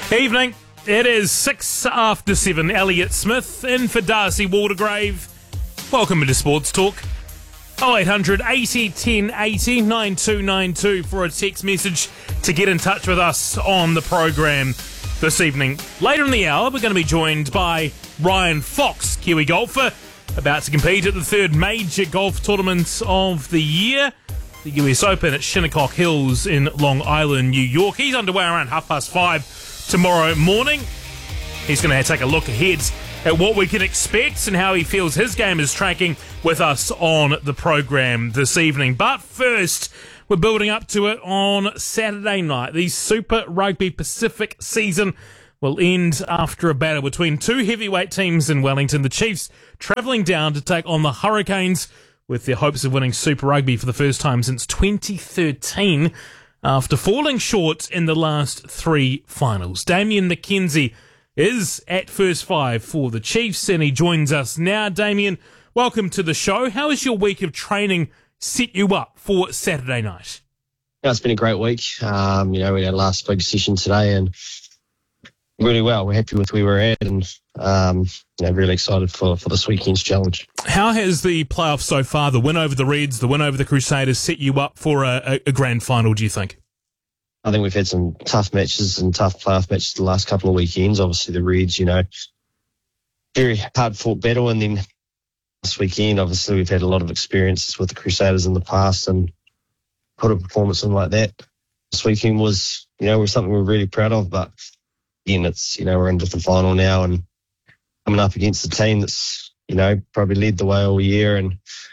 Evening. It is 6 after 7. Elliot Smith in for Darcy Waldegrave. Welcome to Sports Talk. 0800 80 10 80 9292 for a text message to get in touch with us on the program this evening. Later in the hour, we're going to be joined by Ryan Fox, Kiwi golfer, about to compete at the third major golf tournament of the year, the US Open at Shinnecock Hills in Long Island, New York. He's underway around 5:30 tomorrow morning. He's going to take a look ahead at what we can expect and how he feels his game is tracking with us on the program this evening. But first, we're building up to it on Saturday night. The Super Rugby Pacific season will end after a battle between two heavyweight teams in Wellington. The Chiefs travelling down to take on the Hurricanes with their hopes of winning Super Rugby for the first time since 2013 after falling short in the last three finals. Damien McKenzie is at first five for the Chiefs, and he joins us now. Damien, welcome to the show. How has your week of training set you up for Saturday night? Yeah, it's been a great week. We had our last big session today and really well. We're happy with where we're at and really excited for this weekend's challenge. How has the playoff so far, the win over the Reds, the win over the Crusaders, set you up for a grand final, do you think? I think we've had some tough matches and tough playoff matches the last couple of weekends. Obviously the Reds, very hard-fought battle, and then this weekend, obviously we've had a lot of experiences with the Crusaders in the past and put a performance in like that. This weekend was, was something we're really proud of, but again, it's, we're into the final now and coming up against a team that's, probably led the way all year, and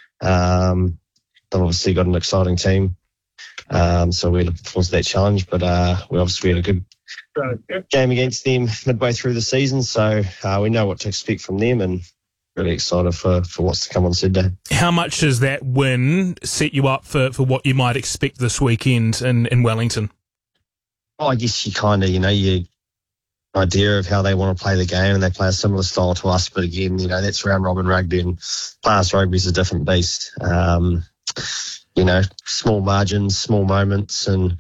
they've obviously got an exciting team. So we're looking forward to that challenge, but we obviously had a good game against them midway through the season, so we know what to expect from them and really excited for what's to come on Saturday. How much does that win set you up for what you might expect this weekend in Wellington? Oh, I guess you kind of, you idea of how they want to play the game, and they play a similar style to us, but again, that's round robin rugby, and class rugby is a different beast. Small margins, small moments, and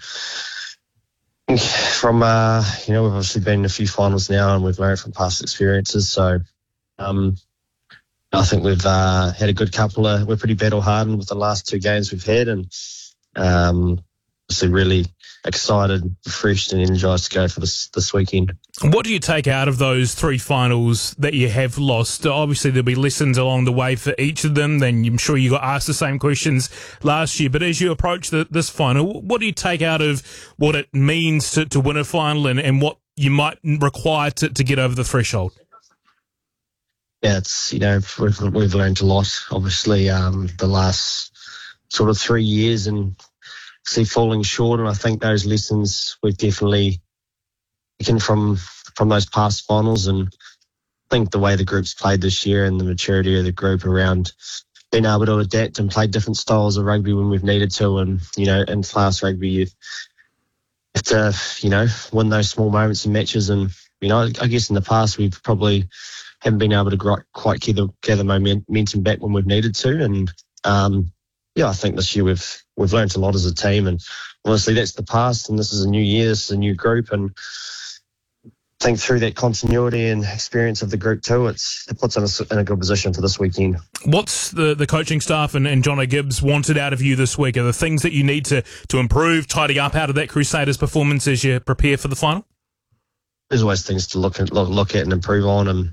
from we've obviously been in a few finals now, and we've learned from past experiences. So I think we've had a good couple of. We're pretty battle hardened with the last two games we've had, and obviously really excited, refreshed, and energised to go for this weekend. What do you take out of those three finals that you have lost? Obviously, there'll be lessons along the way for each of them. Then I'm sure you got asked the same questions last year. But as you approach this final, what do you take out of what it means to win a final and what you might require to get over the threshold? Yeah, it's we've learned a lot. Obviously, the last sort of 3 years and falling short, and I think those lessons we've definitely taken from those past finals, and I think the way the group's played this year and the maturity of the group around being able to adapt and play different styles of rugby when we've needed to, and in class rugby you have to win those small moments in matches, and I guess in the past we've probably haven't been able to quite gather momentum back when we've needed to, and I think this year we've learned a lot as a team, and honestly that's the past, and this is a new year, this is a new group, and I think through that continuity and experience of the group too, it puts us in a good position for this weekend. What's the coaching staff and Jono Gibbs wanted out of you this week? Are there things that you need to improve, tidy up out of that Crusaders performance as you prepare for the final? There's always things to look at and improve on, and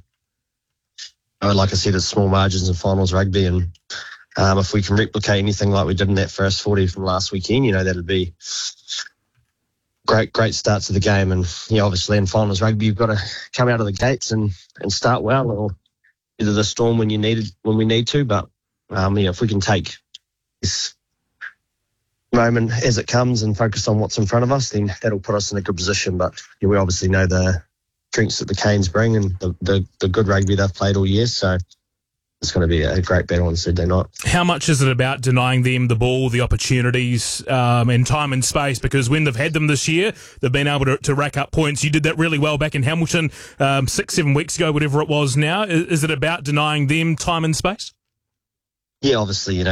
like I said, it's small margins in finals rugby, and if we can replicate anything like we did in that first 40 from last weekend, that'd be great start to the game. And obviously in finals rugby, you've got to come out of the gates and start well, or either the storm when we need to. But if we can take this moment as it comes and focus on what's in front of us, then that'll put us in a good position. But we obviously know the strengths that the Canes bring and the good rugby they've played all year. So it's going to be a great battle on Saturday night. How much is it about denying them the ball, the opportunities, and time and space? Because when they've had them this year, they've been able to rack up points. You did that really well back in Hamilton 6-7 weeks ago, whatever it was now. Is it about denying them time and space? Yeah, obviously,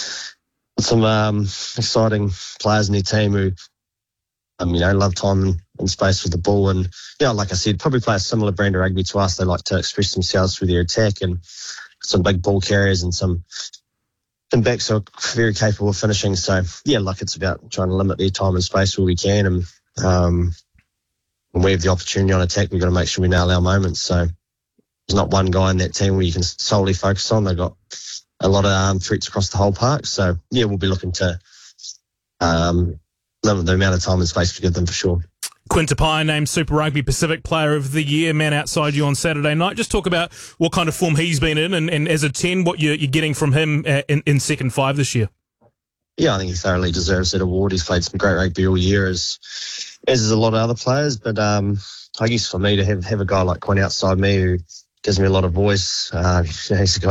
some exciting players in their team who, love time in space with the ball. And, like I said, probably play a similar brand of rugby to us. They like to express themselves through their attack, and some big ball carriers and some backs are very capable of finishing. So, it's about trying to limit their time and space where we can. And when we have the opportunity on attack, we've got to make sure we nail our moments. So there's not one guy in that team where you can solely focus on. They've got a lot of threats across the whole park. So, we'll be looking to limit the amount of time and space we give them for sure. Quinn Tupaea named Super Rugby Pacific Player of the Year, man outside you on Saturday night. Just talk about what kind of form he's been in, and as a 10, what you're getting from him in second 5 this year. Yeah, I think he thoroughly deserves that award. He's played some great rugby all year, as is a lot of other players. But I guess for me to have a guy like Quinn outside me who gives me a lot of voice, he's a guy